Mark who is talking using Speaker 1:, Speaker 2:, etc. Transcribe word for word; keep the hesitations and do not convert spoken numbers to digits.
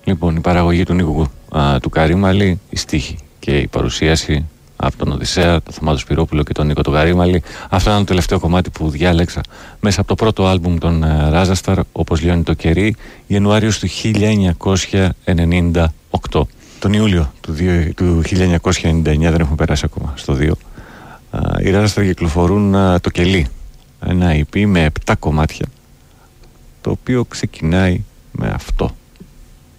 Speaker 1: Λοιπόν, η παραγωγή του Νίκου α, του Καρύμαλη, η στίχη και η παρουσίαση από τον Οδυσσέα, τον Θωμά Σπυρόπουλο και τον Νίκο τον Καρύμαλη. Αυτό ήταν το τελευταίο κομμάτι που διάλεξα μέσα από το πρώτο άλμπουμ των uh, Ράζασταρ, όπως λιώνει το κερί, Ιανουάριος του χίλια εννιακόσια ενενήντα οκτώ. Τον Ιούλιο του, δύο, του χίλια εννιακόσια ενενήντα εννιά, δεν έχουμε περάσει ακόμα στο δύο, uh, οι Ράζασταρ κυκλοφορούν uh, το Κελί, ένα ι πι με επτά κομμάτια, το οποίο ξεκινάει με αυτό.